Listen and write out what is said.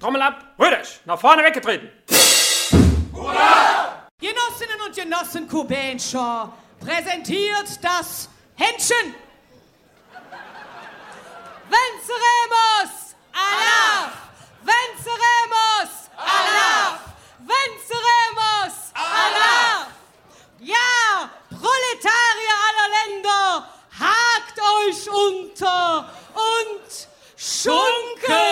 Trommel ab, Rüdisch, nach vorne weggetreten. Hurra! Genossinnen und Genossen Kubenscher präsentiert das Händchen. Venceremos! Allah! Venceremos! Allah! Venceremos! Allah! Ja, Proletarier aller Länder, hakt euch unter und schunkelt!